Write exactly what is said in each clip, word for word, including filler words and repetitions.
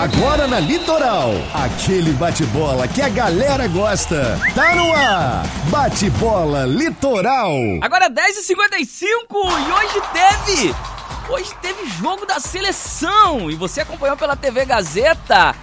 Agora na Litoral, aquele bate-bola que a galera gosta. Tá no ar, Bate-Bola Litoral. Agora dez e cinquenta e cinco e hoje teve... Hoje teve jogo da seleção e você acompanhou pela T V Gazeta.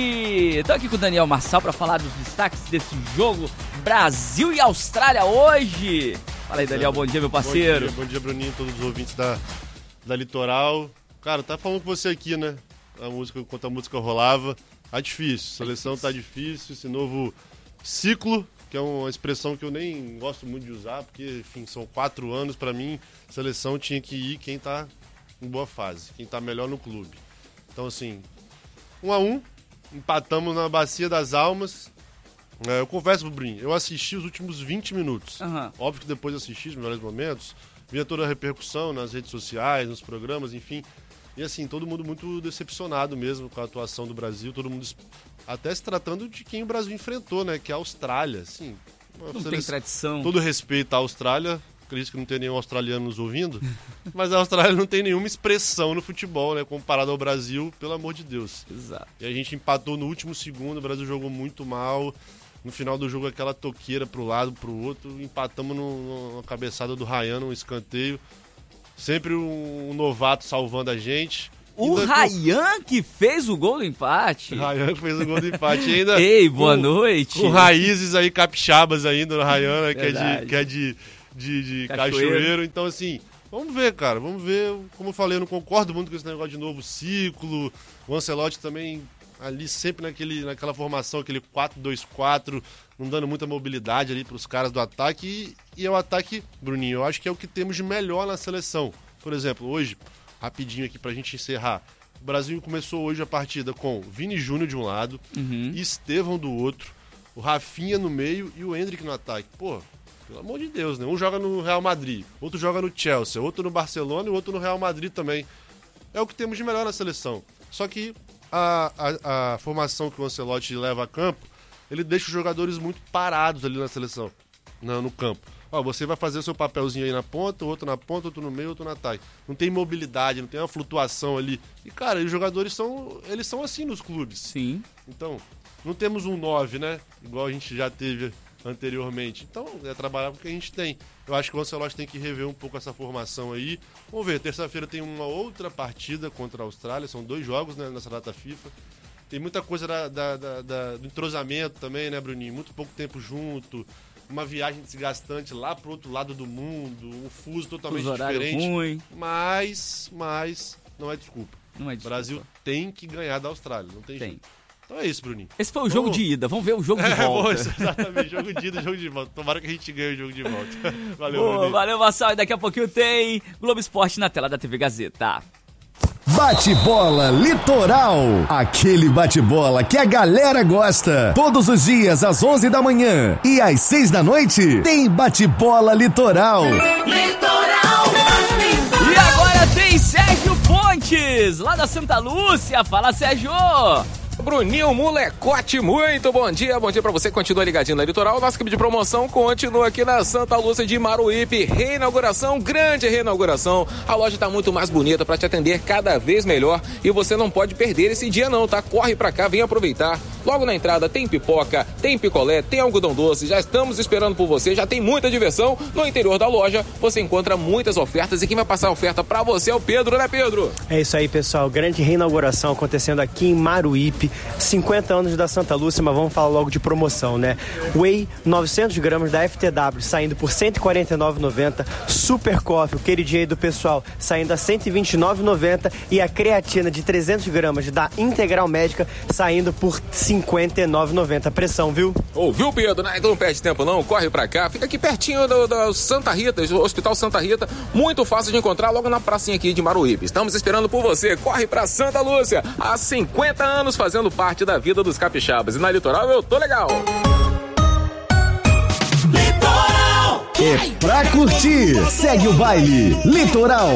E tô aqui com o Daniel Marçal pra falar dos destaques desse jogo Brasil e Austrália hoje. Fala aí, Daniel, bom dia, meu parceiro. Bom dia, bom dia, Bruninho, todos os ouvintes da, da Litoral. Cara, tá falando com você aqui, né? A música, enquanto a música rolava, tá difícil, a seleção tá difícil, esse novo ciclo, que é uma expressão que eu nem gosto muito de usar, porque, enfim, são quatro anos, pra mim, seleção tinha que ir quem tá em boa fase, quem tá melhor no clube. Então, assim, um a um, empatamos na Bacia das Almas. É, eu confesso pro Brim, eu assisti os últimos vinte minutos. Uhum. Óbvio que depois assisti os melhores momentos, via toda a repercussão nas redes sociais, nos programas, enfim. E assim, todo mundo muito decepcionado mesmo com a atuação do Brasil, todo mundo até se tratando de quem o Brasil enfrentou, né? Que é a Austrália, assim. Não tem tradição. Todo respeito à Austrália, acredito que não tem nenhum australiano nos ouvindo, mas a Austrália não tem nenhuma expressão no futebol, né? Comparado ao Brasil, pelo amor de Deus. Exato. E a gente empatou no último segundo, o Brasil jogou muito mal. No final do jogo, aquela toqueira pro lado, pro outro, empatamos no, numa cabeçada do Ryan, um escanteio. Sempre um, um novato salvando a gente. O Ryan com... que fez o gol do empate. O Ryan que fez o gol do empate. ainda Ei, boa com, noite. Com raízes aí capixabas ainda no Ryan, né, que é de, que é de, de, de cachoeiro. cachoeiro. Então, assim, vamos ver, cara. Vamos ver. Como eu falei, eu não concordo muito com esse negócio de novo ciclo. O Ancelotti também... ali sempre naquele, naquela formação, aquele quatro dois quatro, não dando muita mobilidade ali para os caras do ataque. E, e é o ataque, Bruninho, eu acho que é o que temos de melhor na seleção. Por exemplo, hoje, rapidinho aqui pra gente encerrar, o Brasil começou hoje a partida com Vini Júnior de um lado, uhum. Estevão do outro, o Rafinha no meio e o Endrick no ataque. Pô, pelo amor de Deus, né? Um joga no Real Madrid, outro joga no Chelsea, outro no Barcelona e outro no Real Madrid também. É o que temos de melhor na seleção. Só que A, a, a formação que o Ancelotti leva a campo, ele deixa os jogadores muito parados ali na seleção, no, no campo. Ó, você vai fazer o seu papelzinho aí na ponta, outro na ponta, outro no meio, outro no ataque. Não tem mobilidade, não tem uma flutuação ali. E, cara, os jogadores são, eles são assim nos clubes. Sim. Então, não temos um nove, né? Igual a gente já teve anteriormente. Então, é trabalhar com o que a gente tem. Eu acho que o Ancelotti tem que rever um pouco essa formação aí. Vamos ver, terça-feira tem uma outra partida contra a Austrália, são dois jogos, né, nessa data FIFA. Tem muita coisa da, da, da, da, do entrosamento também, né, Bruninho? Muito pouco tempo junto, uma viagem desgastante lá pro outro lado do mundo, um fuso totalmente diferente. Ruim. Mas, mas, não é desculpa. Não é desculpa. O Brasil tem que ganhar da Austrália, não tem, tem. jeito. Então é isso, Bruninho. Esse foi o jogo Vamos... de ida, vamos ver o jogo de é, volta. Bom, exatamente, jogo de ida, jogo de volta. Tomara que a gente ganhe o jogo de volta. Valeu, Boa, Bruninho. Valeu, Marçal. E daqui a pouquinho tem Globo Esporte na tela da T V Gazeta. Bate-Bola Litoral. Aquele bate-bola que a galera gosta. Todos os dias às onze da manhã e às seis da noite tem Bate-Bola Litoral. Litoral. E agora tem Sérgio Pontes, lá da Santa Lúcia. Fala, Sérgio. Bruninho Molecote, muito bom dia, bom dia pra você, continua ligadinho na Litoral, nossa equipe de promoção continua aqui na Santa Lúcia de Maruípe, reinauguração, grande reinauguração, a loja tá muito mais bonita pra te atender cada vez melhor e você não pode perder esse dia não, tá? Corre pra cá, vem aproveitar, logo na entrada tem pipoca, tem picolé, tem algodão doce, já estamos esperando por você, já tem muita diversão, no interior da loja você encontra muitas ofertas e quem vai passar a oferta pra você é o Pedro, né Pedro? É isso aí pessoal, grande reinauguração acontecendo aqui em Maruípe, cinquenta anos da Santa Lúcia, mas vamos falar logo de promoção, né? Whey novecentos gramas da F T W saindo por cento e quarenta e nove reais e noventa centavos, Super Coffee, o queridinho aí do pessoal, saindo a cento e vinte e nove reais e noventa centavos e a creatina de trezentos gramas da Integral Médica saindo por cinquenta e nove reais e noventa centavos. Pressão, viu? Ouviu, Pedro? Não, então não perde tempo não, corre pra cá, fica aqui pertinho do, do Santa Rita, do Hospital Santa Rita, muito fácil de encontrar logo na pracinha aqui de Maruípe. Estamos esperando por você, corre pra Santa Lúcia, há cinquenta anos fazendo parte da vida dos capixabas. E na Litoral eu tô legal. Litoral! É pra curtir. Segue o baile. Litoral.